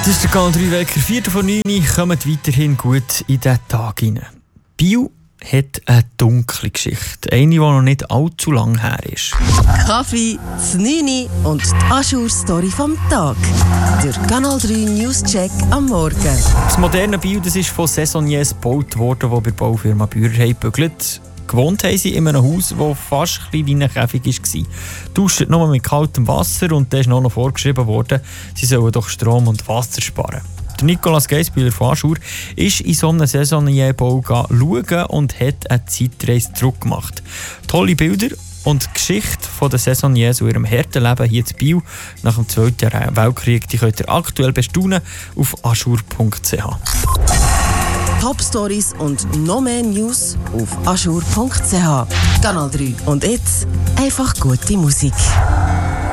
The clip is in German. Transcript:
Das ist der Kanal 3 Wecker, 4 von 9, kommt weiterhin gut in diesen Tag hinein. Biel hat eine dunkle Geschichte, eine, die noch nicht allzu lang her ist. Kaffee, das 9 und die Aschur-Story vom Tag. Der Kanal 3 News-Check am Morgen. Das moderne Biel, das ist von Saisonniers gebaut worden, die bei der Baufirma Bührer haben gebügelt. Gewohnt haben sie in einem Haus, das fast ein wie ein Käfig war. Duscht nur mit kaltem Wasser und da ist noch vorgeschrieben worden, sie sollen doch Strom und Wasser sparen. Der Nicolas Geissbühler von Aschur ist in so einem Saisonnierbau schauen und hat eine Zeitreise zurückgemacht. Tolle Bilder und die Geschichte der Saisonniers und ihrem harten Leben hier in Biel nach dem Zweiten Weltkrieg, die könnt ihr aktuell bestaunen auf aschur.ch. Top-Stories und noch mehr News auf aschur.ch. Kanal 3. Und jetzt einfach gute Musik.